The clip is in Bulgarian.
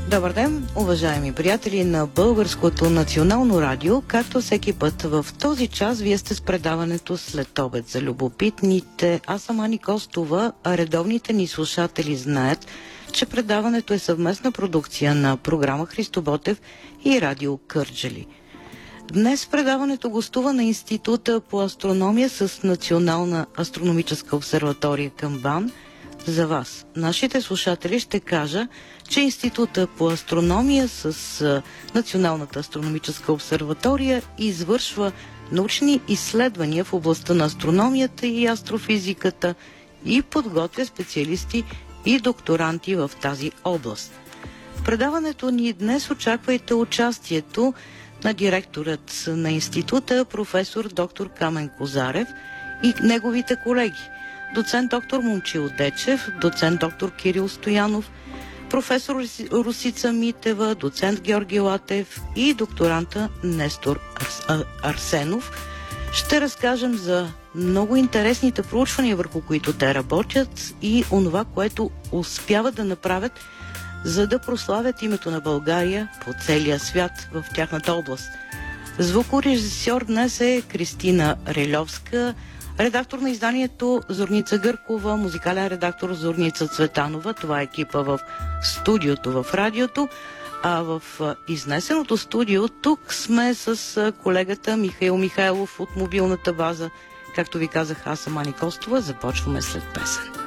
Добър ден, уважаеми приятели на Българското национално радио. Както всеки път в този час вие сте с предаването След обед за любопитните. Аз съм Ани Костова, а редовните ни слушатели знаят, че предаването е съвместна продукция на програма Христо Ботев и радио Кърджали. Днес предаването гостува на Института по астрономия с Национална астрономическа обсерватория към БАН. За вас, нашите слушатели, ще кажа, че Института по астрономия с Националната астрономическа обсерватория извършва научни изследвания в областта на астрономията и астрофизиката и подготвя специалисти и докторанти в тази област. В предаването ни днес очаквайте участието на директорът на института, професор доктор Камен Козарев и неговите колеги. Доцент доктор Момчил Дечев, доцент доктор Кирил Стоянов, професор Русица Митева, доцент Георги Латев и докторанта Нестор Арсенов. Ще разкажем за много интересните проучвания, върху които те работят и онова, което успяват да направят, за да прославят името на България по целия свят в тяхната област. Звукорежисьор днес е Кристина Релевска, редактор на изданието Зорница Гъркова, музикален редактор Зорница Цветанова. Това е екипа в студиото в радиото. А в изнесеното студио тук сме с колегата Михаил Михайлов от мобилната база. Както ви казах, аз съм Ани Костова. Започваме след песен.